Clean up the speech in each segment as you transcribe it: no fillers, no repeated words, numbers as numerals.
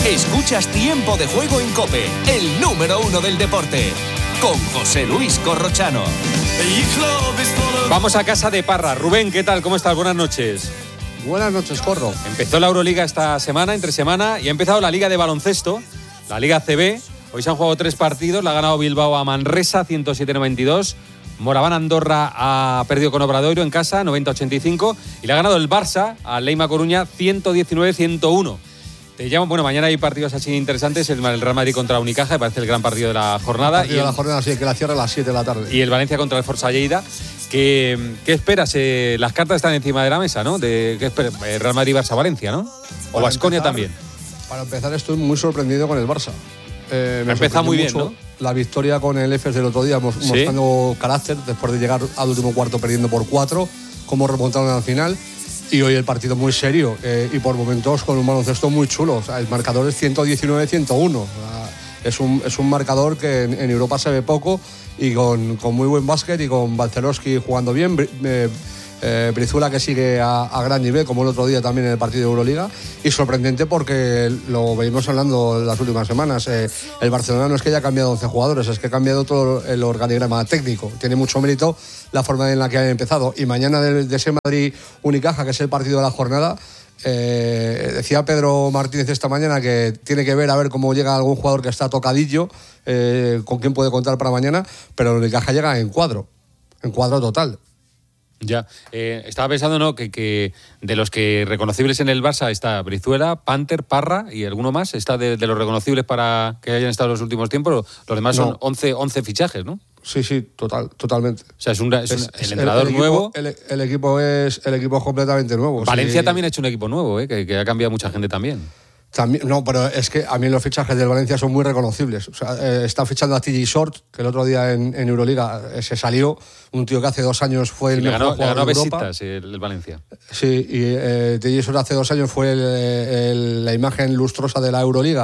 Escuchas Tiempo de Juego en COPE, el número 1 del deporte, con José Luis Corrochano. Vamos a casa de Parra. Rubén, ¿qué tal? ¿Cómo estás? Buenas noches. Buenas noches, Corro. Empezó la Euroliga esta semana, entre semana, y ha empezado la Liga de Baloncesto, la Liga CB. Hoy se han jugado 3 partidos, la ha ganado Bilbao a Manresa, 107-92. Moraván Andorra ha perdido con Obradoiro en casa, 90-85. Y le ha ganado el Barça a Leima Coruña, 119-101. Te llamo, bueno, mañana hay partidos así interesantes. El Real Madrid contra Unicaja, me parece el gran partido de la jornada. De la jornada, sí, que la cierra a las 7 de la tarde. Y el Valencia contra el Forza Lleida. ¿Qué esperas? Las cartas están encima de la mesa, ¿no? ¿Qué esperas? Real Madrid, Barça, Valencia, ¿no? O Baskonia también. Para empezar, estoy muy sorprendido con el Barça. Me empezado muy bien, ¿no? La victoria con el Efes del otro día, mostrando carácter, después de llegar al último cuarto perdiendo por 4, cómo remontaron al final. Y hoy el partido muy serio y por momentos con un baloncesto muy chulo. O sea, el marcador es 119-101. O sea, es un marcador que en Europa se ve poco y con muy buen básquet y con Balcerowski jugando bien. Brizuela que sigue a gran nivel, como el otro día también en el partido de Euroliga, y sorprendente porque lo venimos hablando en las últimas semanas. El Barcelona no es que haya cambiado 11 jugadores, es que ha cambiado todo el organigrama técnico. Tiene mucho mérito la forma en la que ha empezado. Y mañana de ese Madrid-Unicaja, que es el partido de la jornada, decía Pedro Martínez esta mañana que tiene que ver a ver cómo llega algún jugador que está tocadillo, con quién puede contar para mañana, pero el Unicaja llega en cuadro total. Ya, estaba pensando, ¿no?, que de los que reconocibles en el Barça está Brizuela, Panther, Parra y alguno más. Está de los reconocibles para que hayan estado en los últimos tiempos. Los demás son 11 fichajes, ¿no? Sí, totalmente. O sea, es el entrenador nuevo. El equipo es completamente nuevo. Valencia también ha hecho un equipo nuevo, que ha cambiado mucha gente también. También, no, pero es que a mí los fichajes del Valencia son muy reconocibles. O sea, están fichando a TJ Short, que el otro día en Euroliga se salió. Un tío que hace 2 años fue el mejor jugador de Europa. Besitas, el Valencia. Sí, y TJ Short hace 2 años fue la imagen lustrosa de la Euroliga.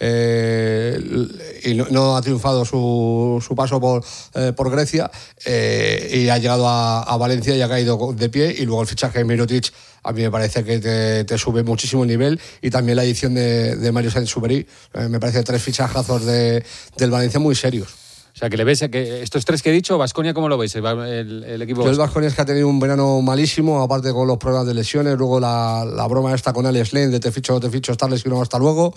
Y no ha triunfado su paso por Grecia. Y ha llegado a Valencia y ha caído de pie. Y luego el fichaje de Mirotic a mí me parece que te sube muchísimo el nivel, y también la edición de Mario Sainz-Superi. Me parece 3 fichajazos del Valencia muy serios. O sea, que le ves que estos 3 que he dicho. Baskonia, ¿cómo lo veis? El equipo. Yo el Baskonia es que ha tenido un verano malísimo, aparte con los problemas de lesiones, luego la broma esta con Alex Len de te ficho, estar lesionado hasta luego.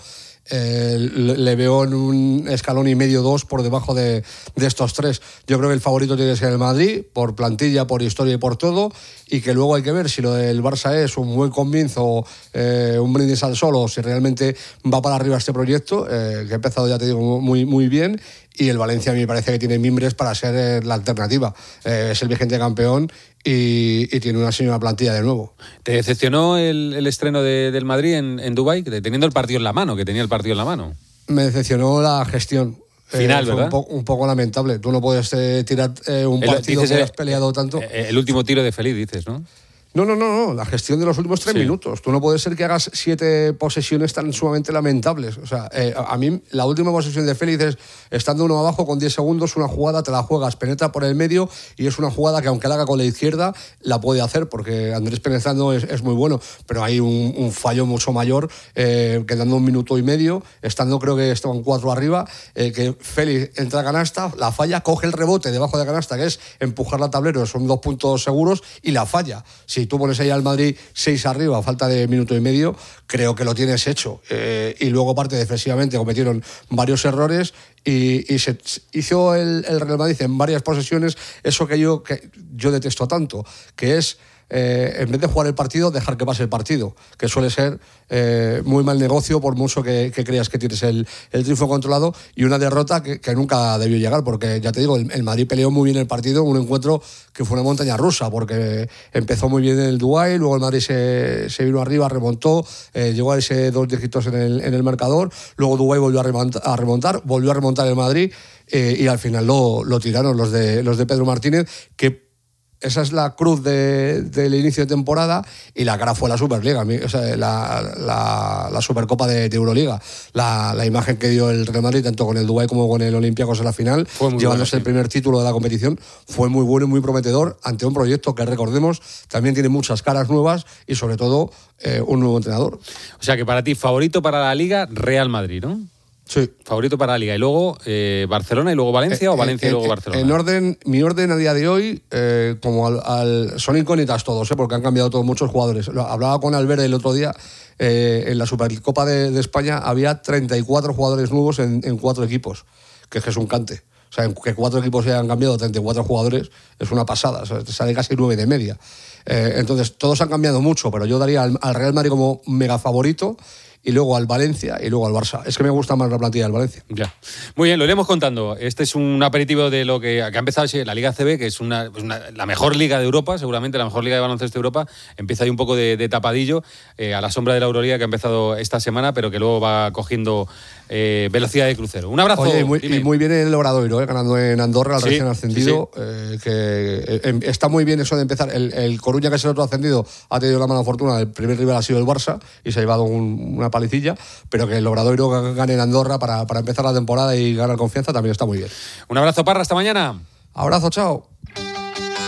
Le veo en un escalón y medio, 2 por debajo de estos 3. Yo creo que el favorito tiene que ser el Madrid, por plantilla, por historia y por todo, y que luego hay que ver si lo del Barça es un buen comienzo, un brindis al sol, o si realmente va para arriba este proyecto, que ha empezado, ya te digo, muy, muy bien. Y el Valencia a mí me parece que tiene mimbres para ser la alternativa. Es el vigente campeón y tiene una señora plantilla de nuevo. ¿Te decepcionó el estreno del Madrid en Dubái, teniendo el partido en la mano, que tenía el partido en la mano? Me decepcionó la gestión. Final, ¿verdad? Un poco lamentable. Tú no puedes tirar un partido que has peleado tanto. El último tiro de Feliz, dices, ¿no? No, la gestión de los últimos 3 minutos. Tú no puedes ser que hagas 7 posesiones tan sumamente lamentables. O sea, a mí la última posesión de Félix es, estando uno abajo con 10 segundos, una jugada, te la juegas, penetra por el medio, y es una jugada que aunque la haga con la izquierda, la puede hacer, porque Andrés penetrando es muy bueno, pero hay un fallo mucho mayor, quedando 1 minuto y medio, estando creo que estaban 4 arriba, que Félix entra a canasta, la falla, coge el rebote debajo de canasta, que es empujar la tablero, son 2 puntos seguros, y la falla. Si tú pones ahí al Madrid 6 arriba a falta de 1 minuto y medio, creo que lo tienes hecho. Y luego, aparte, defensivamente cometieron varios errores y se hizo el Real Madrid en varias posesiones eso que yo detesto tanto, que es en vez de jugar el partido, dejar que pase el partido, que suele ser muy mal negocio, por mucho que creas que tienes el triunfo controlado, y una derrota que nunca debió llegar, porque ya te digo, el Madrid peleó muy bien el partido, un encuentro que fue una montaña rusa, porque empezó muy bien en el Dubái, luego el Madrid se vino arriba, remontó, llegó a ese 2 dígitos en el marcador, luego Dubái volvió volvió a remontar el Madrid, y al final lo tiraron los de Pedro Martínez, que esa es la cruz del inicio de temporada, y la cara fue la Superliga, o sea, la Supercopa de Euroliga. La imagen que dio el Real Madrid, tanto con el Dubái como con el Olympiacos en la final, llevándose el primer título de la competición, fue muy bueno y muy prometedor ante un proyecto que, recordemos, también tiene muchas caras nuevas y sobre todo un nuevo entrenador. O sea que para ti, favorito para la Liga, Real Madrid, ¿no? Sí. Favorito para la Liga. Y luego Barcelona y luego Valencia, o Valencia y luego Barcelona. Mi orden a día de hoy, son incógnitas todos, porque han cambiado todos muchos jugadores. Hablaba con Albert el otro día, en la Supercopa de España había 34 jugadores nuevos en 4 equipos, que es un cante. O sea, que 4 equipos se hayan cambiado 34 jugadores es una pasada, o sea, sale casi 9 de media. Entonces, todos han cambiado mucho, pero yo daría al Real Madrid como mega favorito, y luego al Valencia y luego al Barça. Es que me gusta más la plantilla del Valencia. Ya. Muy bien, lo iremos contando. Este es un aperitivo de lo que ha empezado la Liga ACB, que es la mejor liga de Europa, seguramente la mejor liga de baloncesto de Europa. Empieza ahí un poco de tapadillo, a la sombra de la Euroliga, que ha empezado esta semana, pero que luego va cogiendo velocidad de crucero. Un abrazo. Oye, y muy bien el Obradoiro, ganando en Andorra al recién ascendido. Sí. Que está muy bien eso de empezar. El Coruña, que es el otro ascendido, ha tenido la mala fortuna. El primer rival ha sido el Barça y se ha llevado una palicilla, pero que el Obradoiro gane en Andorra para empezar la temporada y ganar confianza también está muy bien. Un abrazo, Parra, hasta mañana. Abrazo, chao.